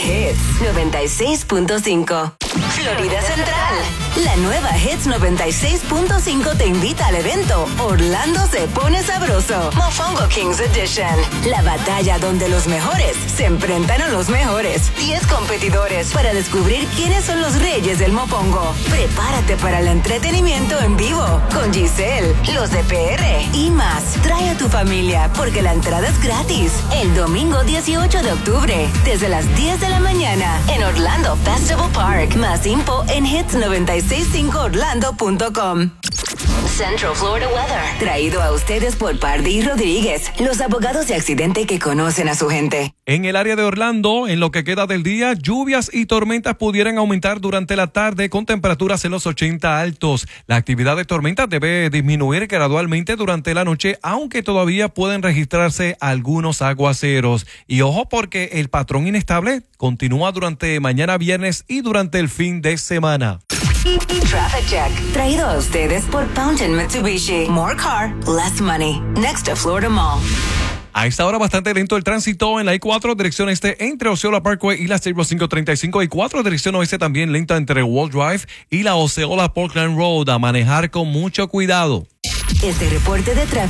Hits 96.5. Florida Central. La nueva Hits 96.5 te invita al evento Orlando se pone sabroso. Mofongo Kings Edition. La batalla donde los mejores se enfrentan a los mejores. 10 competidores para descubrir quiénes son los reyes del mofongo. Prepárate para el entretenimiento en vivo con Giselle, los de PR y más. Trae a tu familia porque la entrada es gratis. El domingo 18 de octubre, desde las 10 de la mañana en Orlando Festival Park. Más info en hits965orlando.com. Central Florida Weather. Traído a ustedes por Pardí Rodríguez, los abogados de accidente que conocen a su gente. En el área de Orlando, en lo que queda del día, lluvias y tormentas pudieran aumentar durante la tarde con temperaturas en los 80 altos. La actividad de tormentas debe disminuir gradualmente durante la noche, aunque todavía pueden registrarse algunos aguaceros. Y ojo porque el patrón inestable continúa durante mañana viernes y durante el fin de semana. Traffic Check. Traído a ustedes por Fountain Mitsubishi. More car, less money. Next to Florida Mall. A esta hora bastante lento el tránsito en la I-4 dirección este entre Osceola Parkway y la State Road 535. I-4 dirección oeste también lenta entre Wall Drive y la Osceola Portland Road. A manejar con mucho cuidado. Este reporte de tráfico